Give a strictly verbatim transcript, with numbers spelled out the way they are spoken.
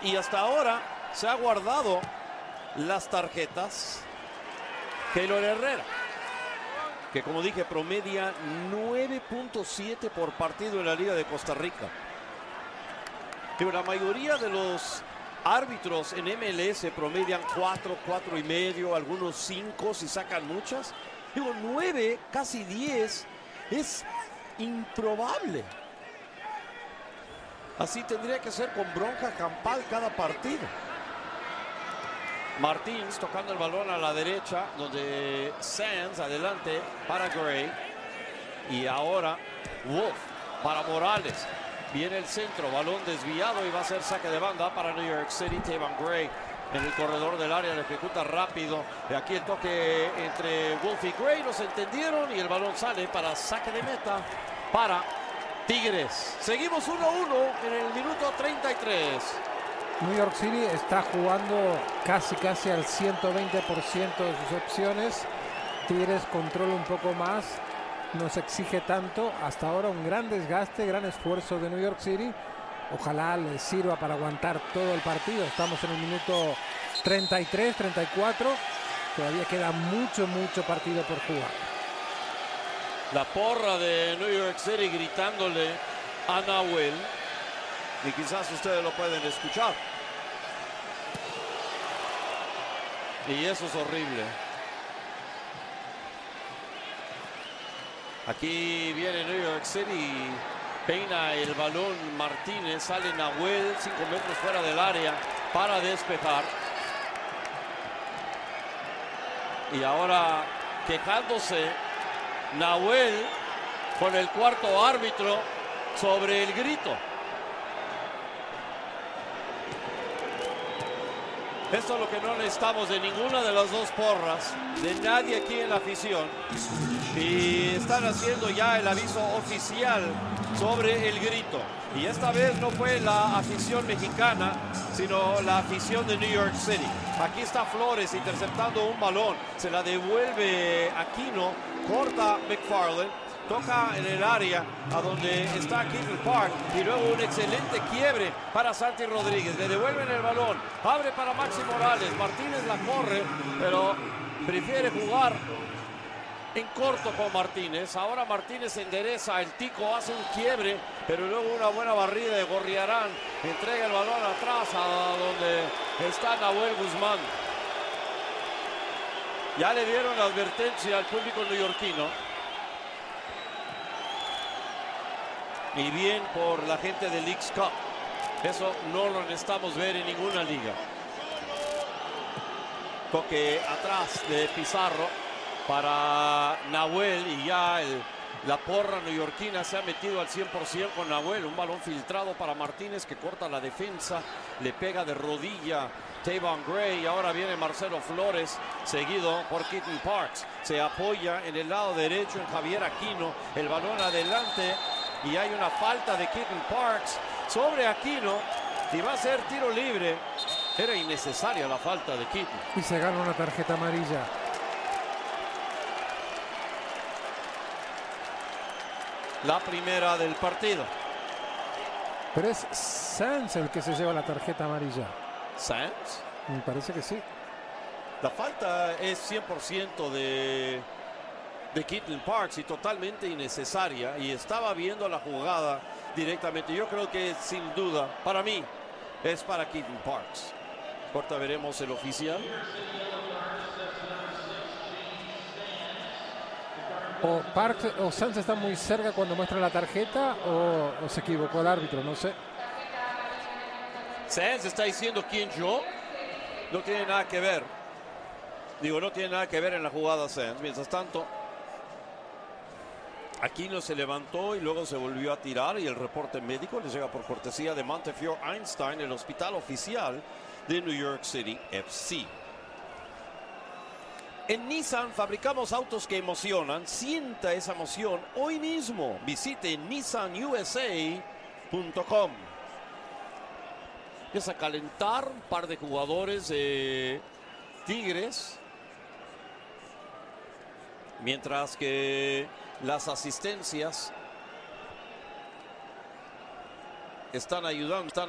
Y hasta ahora se ha guardado las tarjetas Keylor Herrera, que como dije promedia nueve punto siete por partido en la Liga de Costa Rica. Pero la mayoría de los árbitros en M L S promedian cuatro, cuatro y medio, algunos cinco si sacan muchas. Digo, nueve, casi diez, es improbable. Así tendría que ser con bronca campal cada partido. Martins tocando el balón a la derecha, donde Sands adelante para Gray. Y ahora Wolf para Morales. Viene el centro, balón desviado y va a ser saque de banda para New York City. Tavan Gray en el corredor del área, lo ejecuta rápido. Y aquí el toque entre Wolf y Gray, no se entendieron y el balón sale para saque de meta para Tigres. Seguimos uno a uno en el minuto treinta y tres. New York City está jugando casi casi al ciento veinte por ciento de sus opciones. Tigres controla un poco más, no se exige tanto. Hasta ahora un gran desgaste, gran esfuerzo de New York City. Ojalá les sirva para aguantar todo el partido. Estamos en el minuto treinta y tres, treinta y cuatro. Todavía queda mucho, mucho partido por jugar. La porra de New York City gritándole a Nahuel. Y quizás ustedes lo pueden escuchar. Y eso es horrible. Aquí viene New York City. Peina el balón Martínez. Sale Nahuel cinco metros fuera del área para despejar. Y ahora quejándose Nahuel con el cuarto árbitro sobre el grito. Esto es lo que no necesitamos de ninguna de las dos porras, de nadie aquí en la afición. Y están haciendo ya el aviso oficial sobre el grito. Y esta vez no fue la afición mexicana, sino la afición de New York City. Aquí está Flores interceptando un balón. Se la devuelve Aquino, corta McFarland. Toca en el área a donde está Keaton Park y luego un excelente quiebre para Santi Rodríguez. Le devuelven el balón, abre para Maxi Morales. Martínez la corre, pero prefiere jugar en corto con Martínez. Ahora Martínez endereza, el tico hace un quiebre, pero luego una buena barrida de Gorriarán. Entrega el balón atrás a donde está Nahuel Guzmán. Ya le dieron la advertencia al público neoyorquino. Y bien por la gente del Leagues Cup. Eso no lo necesitamos ver en ninguna liga. Toque atrás de Pizarro para Nahuel y ya el, la porra neoyorquina se ha metido al cien por ciento con Nahuel. Un balón filtrado para Martínez que corta la defensa, le pega de rodilla Tavan Gray y ahora viene Marcelo Flores seguido por Keaton Parks. Se apoya en el lado derecho en Javier Aquino, el balón adelante y hay una falta de Keaton Parks sobre Aquino y va a ser tiro libre. Era innecesaria la falta de Keaton. Y se gana una tarjeta amarilla. La primera del partido. Pero es Sands el que se lleva la tarjeta amarilla. ¿Sands? Me parece que sí. La falta es cien por ciento de, de Keaton Parks y totalmente innecesaria. Y estaba viendo la jugada directamente. Yo creo que sin duda, para mí, es para Keaton Parks. Corta, veremos el oficial. O Parks o Sanz está muy cerca cuando muestra la tarjeta o, o se equivocó el árbitro, no sé. Sanz está diciendo quién yo. No tiene nada que ver. Digo, no tiene nada que ver en la jugada Sanz. Mientras tanto, Aquino se levantó y luego se volvió a tirar y el reporte médico les llega por cortesía de Montefiore Einstein, el hospital oficial de New York City F C. En Nissan fabricamos autos que emocionan. Sienta esa emoción hoy mismo. Visite nissan u s a punto com. Empieza a calentar un par de jugadores de Tigres. Mientras que las asistencias están ayudando. Están